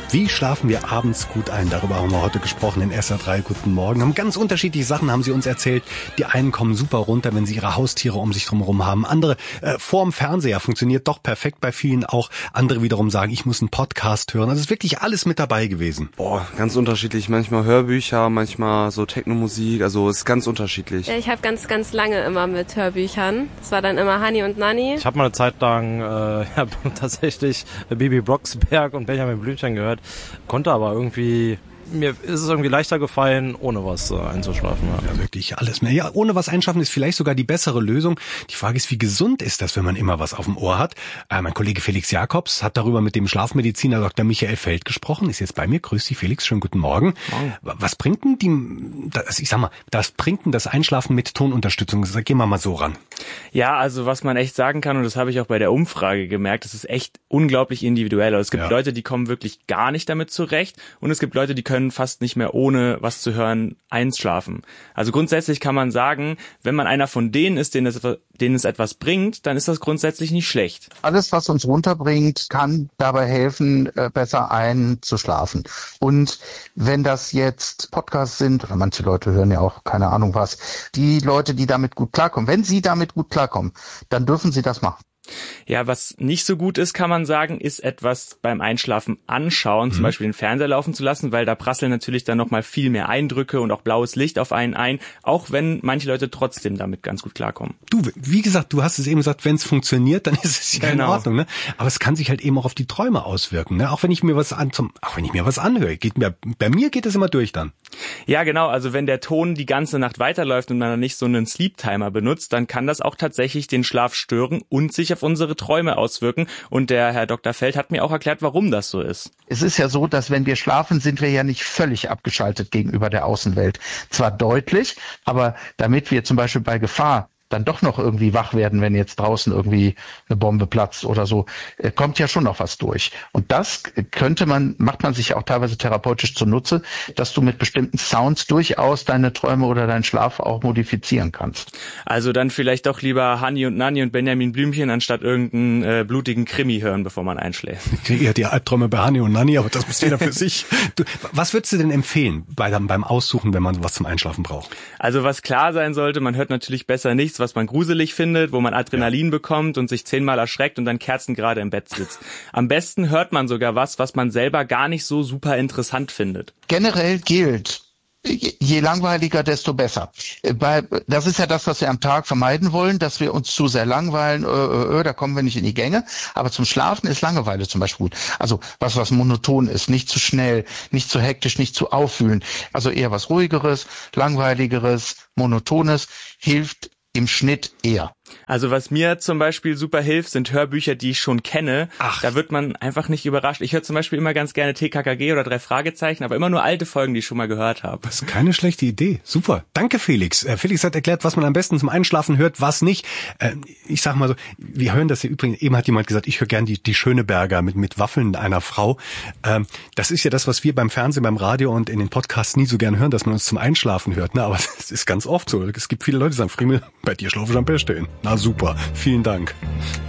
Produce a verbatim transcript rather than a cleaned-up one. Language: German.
Wie schlafen wir abends gut ein? Darüber haben wir heute gesprochen in S R drei. Guten Morgen. Haben ganz unterschiedliche Sachen, haben sie uns erzählt. Die einen kommen super runter, wenn sie ihre Haustiere um sich drumherum haben. Andere äh, vorm Fernseher funktioniert doch perfekt bei vielen auch. Andere wiederum sagen, ich muss einen Podcast hören. Also es ist wirklich alles mit dabei gewesen. Boah, ganz unterschiedlich. Manchmal Hörbücher, manchmal so Techno-Musik. Also es ist ganz unterschiedlich. Ja, ich habe ganz, ganz lange immer mit Hörbüchern. Das war dann immer Hani und Nanni. Ich habe mal eine Zeit lang äh, ja, tatsächlich Bibi Blocksberg und Benjamin Blümchen gehört. Konnte aber irgendwie, mir ist es irgendwie leichter gefallen, ohne was äh, einzuschlafen. Ja. Ja, wirklich alles mehr. Ja, ohne was einschlafen ist vielleicht sogar die bessere Lösung. Die Frage ist, wie gesund ist das, wenn man immer was auf dem Ohr hat? Äh, mein Kollege Felix Jakobs hat darüber mit dem Schlafmediziner Doktor Michael Feld gesprochen, ist jetzt bei mir. Grüß dich, Felix, schönen guten Morgen. Morgen. Was bringt denn die, das, ich sag mal, das bringt denn das Einschlafen mit Tonunterstützung? Gehen wir mal so ran. Ja, also was man echt sagen kann, und das habe ich auch bei der Umfrage gemerkt, das ist echt unglaublich individuell. Also es gibt ja. Leute, die kommen wirklich gar nicht damit zurecht, und es gibt Leute, die können fast nicht mehr ohne was zu hören einschlafen. Also grundsätzlich kann man sagen, wenn man einer von denen ist, denen es, denen es etwas bringt, dann ist das grundsätzlich nicht schlecht. Alles, was uns runterbringt, kann dabei helfen, besser einzuschlafen. Und wenn das jetzt Podcasts sind, oder manche Leute hören ja auch keine Ahnung was, die Leute, die damit gut klarkommen, wenn sie damit gut klarkommen, dann dürfen sie das machen. Ja, was nicht so gut ist, kann man sagen, ist etwas beim Einschlafen anschauen, mhm. zum Beispiel den Fernseher laufen zu lassen, weil da prasseln natürlich dann nochmal viel mehr Eindrücke und auch blaues Licht auf einen ein, auch wenn manche Leute trotzdem damit ganz gut klarkommen. Du, wie gesagt, du hast es eben gesagt, wenn es funktioniert, dann ist es ja genau. in Ordnung, ne? Aber es kann sich halt eben auch auf die Träume auswirken, ne? Auch wenn ich mir was an, zum, auch wenn ich mir was anhöre, geht mir, bei mir geht es immer durch dann. Ja, genau, also wenn der Ton die ganze Nacht weiterläuft und man dann nicht so einen Sleep-Timer benutzt, dann kann das auch tatsächlich den Schlaf stören und sich auf unsere Träume auswirken. Und der Herr Doktor Feld hat mir auch erklärt, warum das so ist. Es ist ja so, dass wenn wir schlafen, sind wir ja nicht völlig abgeschaltet gegenüber der Außenwelt. Zwar deutlich, aber damit wir zum Beispiel bei Gefahr dann doch noch irgendwie wach werden, wenn jetzt draußen irgendwie eine Bombe platzt oder so, kommt ja schon noch was durch. Und das könnte man, macht man sich ja auch teilweise therapeutisch zunutze, dass du mit bestimmten Sounds durchaus deine Träume oder deinen Schlaf auch modifizieren kannst. Also dann vielleicht doch lieber Hani und Nanni und Benjamin Blümchen, anstatt irgendeinen äh, blutigen Krimi hören, bevor man einschläft. Ich kriege ja die Albträume bei Hani und Nanni, aber das muss jeder für sich. Du, was würdest du denn empfehlen bei, beim Aussuchen, wenn man was zum Einschlafen braucht? Also was klar sein sollte, man hört natürlich besser nichts, was man gruselig findet, wo man Adrenalin ja. bekommt und sich zehnmal erschreckt und dann kerzengerade im Bett sitzt. Am besten hört man sogar was, was man selber gar nicht so super interessant findet. Generell gilt, je langweiliger, desto besser. Das ist ja das, was wir am Tag vermeiden wollen, dass wir uns zu sehr langweilen, äh, äh, da kommen wir nicht in die Gänge. Aber zum Schlafen ist Langeweile zum Beispiel gut. Also was, was monoton ist, nicht zu schnell, nicht zu hektisch, nicht zu aufwühlen. Also eher was Ruhigeres, Langweiligeres, Monotones hilft im Schnitt eher. Also was mir zum Beispiel super hilft, sind Hörbücher, die ich schon kenne. Ach. Da wird man einfach nicht überrascht. Ich höre zum Beispiel immer ganz gerne T K K G oder drei Fragezeichen, aber immer nur alte Folgen, die ich schon mal gehört habe. Das ist keine schlechte Idee. Super. Danke, Felix. Äh, Felix hat erklärt, was man am besten zum Einschlafen hört, was nicht. Äh, ich sag mal so, wir hören das hier übrigens, eben hat jemand gesagt, ich höre gern die, die Schöneberger mit, mit Waffeln einer Frau. Ähm, das ist ja das, was wir beim Fernsehen, beim Radio und in den Podcasts nie so gern hören, dass man uns zum Einschlafen hört. Ne? Aber es ist ganz oft so. Es gibt viele Leute, die sagen, Friemel, bei dir schlafe ich am besten. Na super. Vielen Dank.